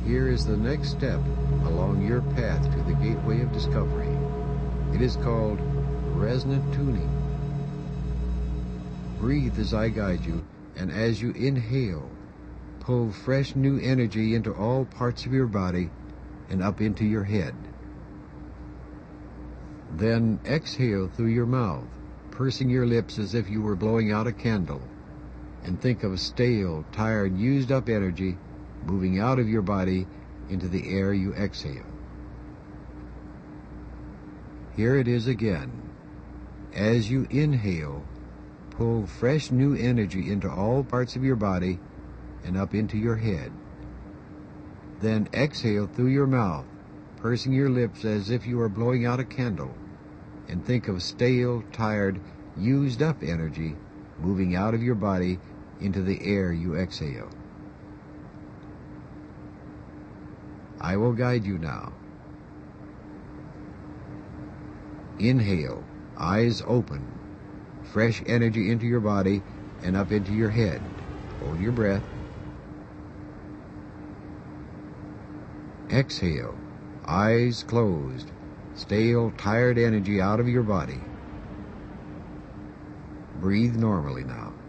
Here is the next step along your path to the gateway of discovery. It is called resonant tuning. Breathe as I guide you, and as you inhale, pull fresh new energy into all parts of your body and up into your head. Then exhale through your mouth, pursing your lips as if you were blowing out a candle, and think of stale, tired, used-up energy moving out of your body into the air you exhale. Here it is again. As you inhale, pull fresh new energy into all parts of your body and up into your head. Then exhale through your mouth, pursing your lips as if you are blowing out a candle, and think of stale, tired, used-up energy moving out of your body into the air you exhale. I will guide you now. Inhale, eyes open, fresh energy into your body and up into your head. Hold your breath. Exhale, eyes closed, stale, tired energy out of your body. Breathe normally now.